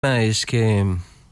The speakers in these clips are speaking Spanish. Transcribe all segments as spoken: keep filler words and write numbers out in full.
Es que,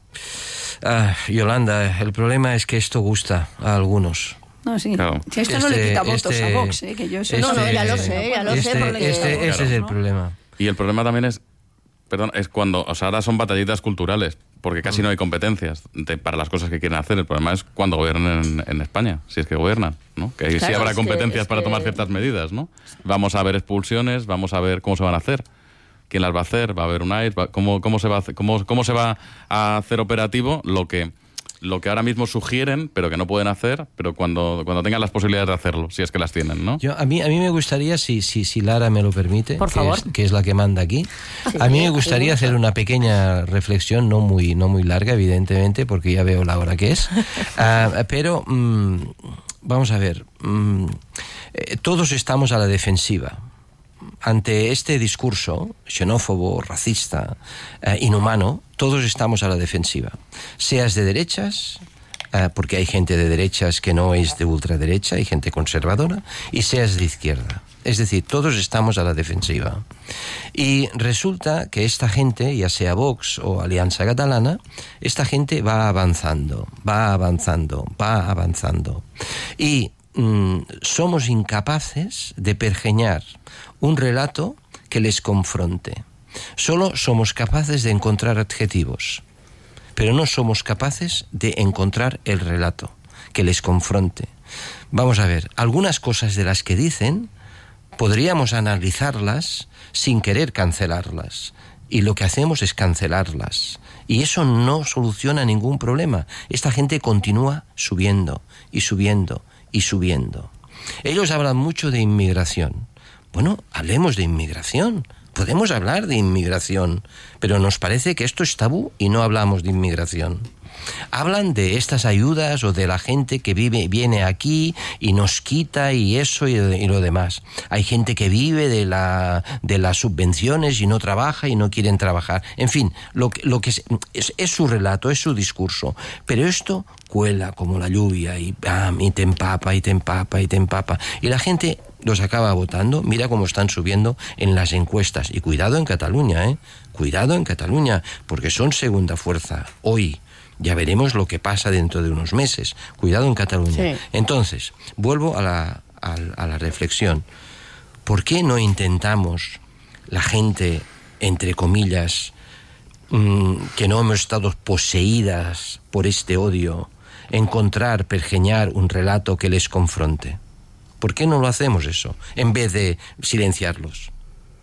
uh, Yolanda, el problema es que esto gusta a algunos. No, sí. Claro. Si esto este, no le quita votos este, a Vox, ¿eh? Que yo eso este, no, no, ya lo sé, ya lo este, sé. Porque este, Vox, ese claro, es el ¿no? problema. Y el problema también es, perdón, es cuando, o sea, ahora son batallitas culturales, porque casi no hay competencias de, para las cosas que quieren hacer. El problema es cuando gobiernen en, en España, si es que gobiernan, ¿no? Que ahí claro, sí habrá es competencias que, para que... tomar ciertas medidas, ¿no? Vamos a ver expulsiones, vamos a ver cómo se van a hacer. ¿Quién las va a hacer? ¿Va a haber un A I S? ¿Cómo, cómo, se va a hacer, cómo, ¿Cómo se va a hacer operativo lo que, lo que ahora mismo sugieren, pero que no pueden hacer, pero cuando, cuando tengan las posibilidades de hacerlo, si es que las tienen, ¿no? Yo, a, mí, a mí me gustaría, si, si, si Lara me lo permite, Por que, favor. Es, que es la que manda aquí, Sí, a mí me gustaría sí, hacer una pequeña reflexión, no muy, no muy larga, evidentemente, porque ya veo la hora que es, uh, pero mmm, vamos a ver, mmm, eh, todos estamos a la defensiva ante este discurso xenófobo, racista, eh, inhumano. Todos estamos a la defensiva. Seas de derechas, eh, porque hay gente de derechas que no es de ultraderecha, hay gente conservadora, y seas de izquierda. Es decir, todos estamos a la defensiva. Y resulta que esta gente, ya sea Vox o Alianza Catalana, esta gente va avanzando, va avanzando, va avanzando. Y mm, somos incapaces de pergeñar un relato que les confronte. Solo somos capaces de encontrar adjetivos, pero no somos capaces de encontrar el relato que les confronte. Vamos a ver, algunas cosas de las que dicen podríamos analizarlas sin querer cancelarlas, y lo que hacemos es cancelarlas, y eso no soluciona ningún problema. Esta gente continúa subiendo y subiendo y subiendo. Ellos hablan mucho de inmigración. Bueno, hablemos de inmigración. Podemos hablar de inmigración, pero nos parece que esto es tabú y no hablamos de inmigración. Hablan de estas ayudas o de la gente que vive, viene aquí y nos quita y eso y, y lo demás. Hay gente que vive de, la, de las subvenciones y no trabaja y no quieren trabajar. En fin, lo que, lo que es, es, es su relato, es su discurso. Pero esto cuela como la lluvia y, bam, y te empapa y te empapa y te empapa. Y la gente los acaba votando. Mira cómo están subiendo en las encuestas. Y cuidado en Cataluña, ¿eh? Cuidado en Cataluña, porque son segunda fuerza hoy. Ya veremos lo que pasa dentro de unos meses. Cuidado en Cataluña. Sí. Entonces, vuelvo a la, a, a la reflexión. ¿Por qué no intentamos, la gente, entre comillas, mmm, que no hemos estado poseídas por este odio, encontrar, pergeñar un relato que les confronte? ¿Por qué no lo hacemos eso, en vez de silenciarlos?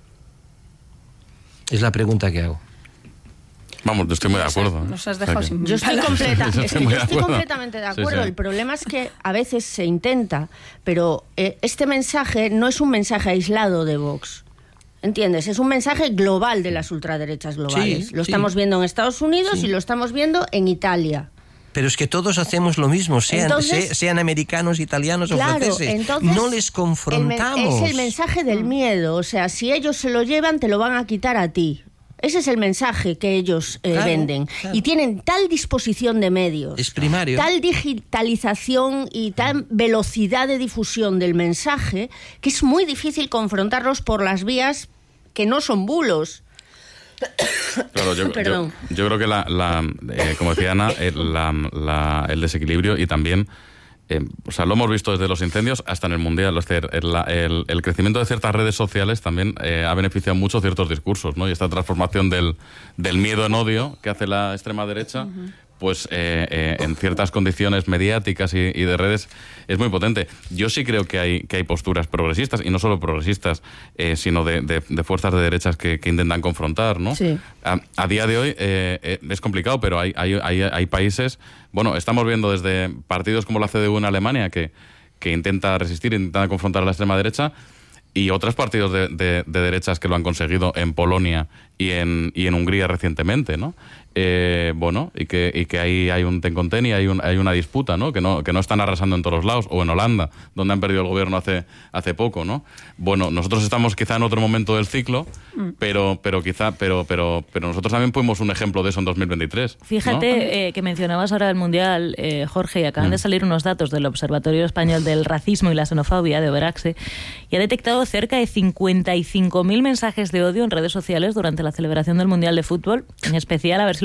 Es la pregunta que hago. Vamos, estoy muy de acuerdo. ¿eh? Nos has dejado sin Yo estoy, completa, yo es estoy, que muy yo de estoy acuerdo. completamente de acuerdo. Sí, sí. El problema es que a veces se intenta, pero eh, este mensaje no es un mensaje aislado de Vox. ¿Entiendes? Es un mensaje global de las ultraderechas globales. Sí, lo sí. estamos viendo en Estados Unidos Sí. y lo estamos viendo en Italia. Pero es que todos hacemos lo mismo, sean, Entonces, se, sean americanos, italianos claro, o franceses. entonces, No les confrontamos. El men- es el mensaje del miedo. O sea, si ellos se lo llevan, te lo van a quitar a ti. Ese es el mensaje que ellos eh, Claro, venden. claro. Y tienen tal disposición de medios, Es primario. tal digitalización y tal velocidad de difusión del mensaje, que es muy difícil confrontarlos por las vías que no son bulos. Claro, yo, Perdón. yo, yo creo que, la, la, eh, como decía Ana, el, la, la, el desequilibrio y también... Eh, o sea, lo hemos visto desde los incendios hasta en el Mundial. Es decir, el, el, el crecimiento de ciertas redes sociales también eh, ha beneficiado mucho ciertos discursos, ¿no? Y esta transformación del, del miedo en odio que hace la extrema derecha, uh-huh. pues eh, eh, en ciertas condiciones mediáticas y, y de redes es muy potente. Yo sí creo que hay, que hay posturas progresistas, y no solo progresistas, eh, sino de, de, de fuerzas de derechas que, que intentan confrontar, ¿no? Sí. A, a día de hoy eh, eh, es complicado, pero hay, hay, hay, hay países... Bueno, estamos viendo desde partidos como la C D U en Alemania, que, que intenta resistir, intenta confrontar a la extrema derecha, y otros partidos de, de, de derechas que lo han conseguido en Polonia y en, y en Hungría recientemente, ¿no? Eh, bueno, y que, y que ahí hay un ten con ten y hay, un, hay una disputa, ¿no? Que, ¿no? que no están arrasando en todos los lados, o en Holanda, donde han perdido el gobierno hace, hace poco, ¿no? Bueno, nosotros estamos quizá en otro momento del ciclo, mm. pero, pero quizá, pero, pero, pero nosotros también fuimos un ejemplo de eso en dos mil veintitrés. Fíjate, ¿no? eh, que mencionabas ahora el Mundial, eh, Jorge, y acaban mm. de salir unos datos del Observatorio Español del Racismo y la Xenofobia, de Overaxe, y ha detectado cerca de cincuenta y cinco mil mensajes de odio en redes sociales durante la celebración del Mundial de Fútbol, en especial, a ver si